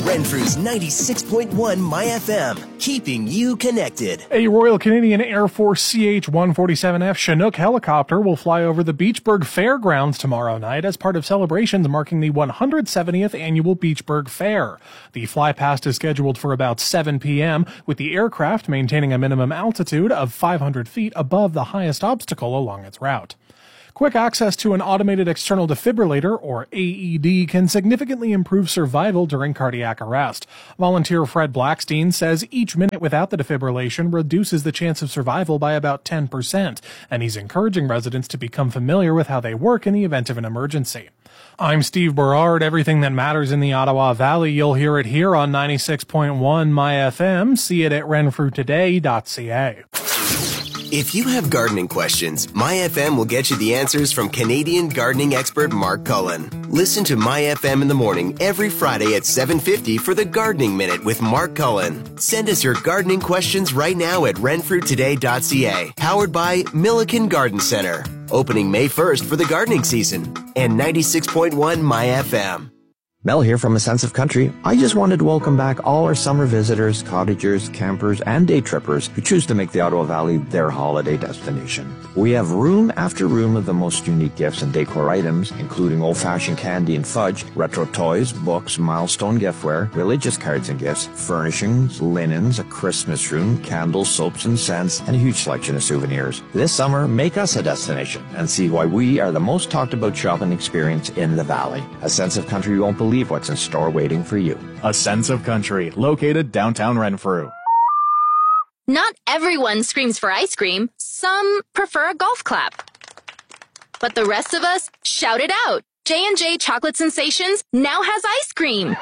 Renfrew's 96.1 My FM, keeping you connected. A Royal Canadian Air Force CH-147F Chinook helicopter will fly over the Beachburg Fairgrounds tomorrow night as part of celebrations marking the 170th annual Beachburg Fair. The flypast is scheduled for about 7 p.m., with the aircraft maintaining a minimum altitude of 500 feet above the highest obstacle along its route. Quick access to an automated external defibrillator, or AED, can significantly improve survival during cardiac arrest. Volunteer Fred Blackstein says each minute without the defibrillation reduces the chance of survival by about 10%, and he's encouraging residents to become familiar with how they work in the event of an emergency. I'm Steve Berard. Everything that matters in the Ottawa Valley, you'll hear it here on 96.1 My FM. See it at renfrewtoday.ca. If you have gardening questions, My FM will get you the answers from Canadian gardening expert Mark Cullen. Listen to My FM in the morning every Friday at 7:50 for the Gardening Minute with Mark Cullen. Send us your gardening questions right now at renfrewtoday.ca. Powered by Milliken Garden Centre. Opening May 1st for the gardening season. And 96.1 My FM. Mel here from A Sense of Country. I just wanted to welcome back all our summer visitors, cottagers, campers, and day trippers who choose to make the Ottawa Valley their holiday destination. We have room after room of the most unique gifts and decor items, including old-fashioned candy and fudge, retro toys, books, milestone giftware, religious cards and gifts, furnishings, linens, a Christmas room, candles, soaps and scents, and a huge selection of souvenirs. This summer, make us a destination and see why we are the most talked about shopping experience in the Valley. A Sense of Country won't believe what's in store waiting for you. A Sense of Country, located downtown Renfrew. Not everyone screams for ice cream. Some prefer a golf clap. But the rest of us shout it out. J&J Chocolate Sensations now has ice cream.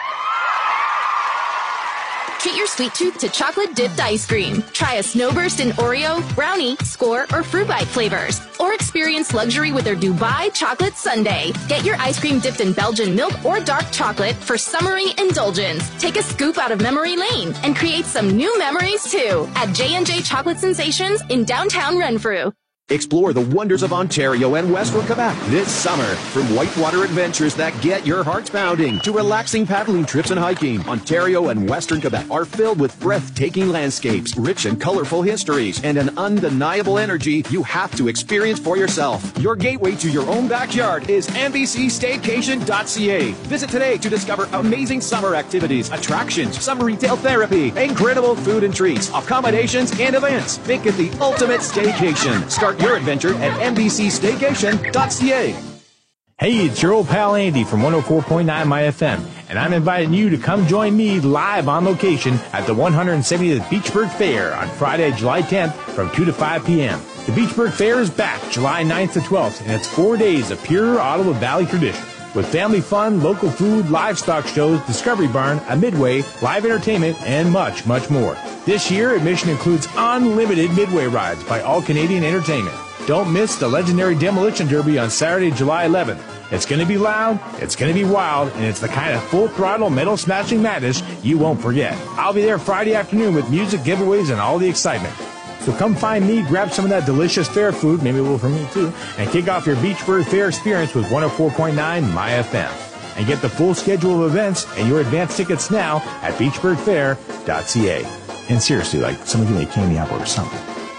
Treat your sweet tooth to chocolate-dipped ice cream. Try a Snowburst in Oreo, brownie, score, or fruit bite flavors. Or experience luxury with their Dubai Chocolate Sundae. Get your ice cream dipped in Belgian milk or dark chocolate for summery indulgence. Take a scoop out of memory lane and create some new memories, too, at J&J Chocolate Sensations in downtown Renfrew. Explore the wonders of Ontario and Western Quebec this summer. From whitewater adventures that get your hearts pounding to relaxing paddling trips and hiking, Ontario and Western Quebec are filled with breathtaking landscapes, rich and colorful histories, and an undeniable energy you have to experience for yourself. Your gateway to your own backyard is NBCStaycation.ca. Visit today to discover amazing summer activities, attractions, summer retail therapy, incredible food and treats, accommodations, and events. Make it the ultimate staycation. Start your adventure at NBCStaycation.ca. Hey, it's your old pal Andy from 104.9 My FM, and I'm inviting you to come join me live on location at the 170th Beachburg Fair on Friday, July 10th from 2 to 5 p.m. The Beachburg Fair is back July 9th to 12th, and it's 4 days of pure Ottawa Valley tradition. With family fun, local food, livestock shows, Discovery Barn, a Midway, live entertainment, and much, much more. This year, admission includes unlimited Midway rides by All Canadian Entertainment. Don't miss the legendary Demolition Derby on Saturday, July 11th. It's going to be loud, it's going to be wild, and it's the kind of full-throttle metal-smashing madness you won't forget. I'll be there Friday afternoon with music, giveaways, and all the excitement. So come find me, grab some of that delicious fair food, maybe a little for me too, and kick off your Beachburg Fair experience with 104.9 My FM. And get the full schedule of events and your advance tickets now at beachburgfair.ca. And seriously, like, someone give me a candy apple or something.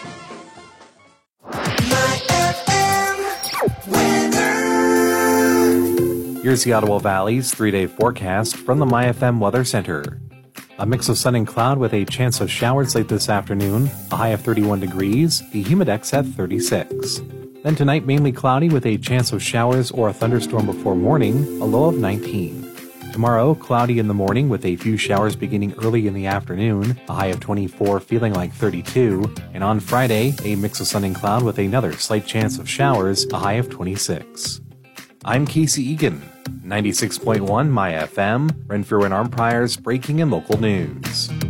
Here's the Ottawa Valley's 3-day forecast from the My FM Weather Center. A mix of sun and cloud with a chance of showers late this afternoon, a high of 31 degrees, the humidex at 36. Then tonight, mainly cloudy with a chance of showers or a thunderstorm before morning, a low of 19. Tomorrow, cloudy in the morning with a few showers beginning early in the afternoon, a high of 24, feeling like 32. And on Friday, a mix of sun and cloud with another slight chance of showers, a high of 26. I'm Casey Egan, 96.1 My FM, Renfrew and Arnprior's breaking and local news.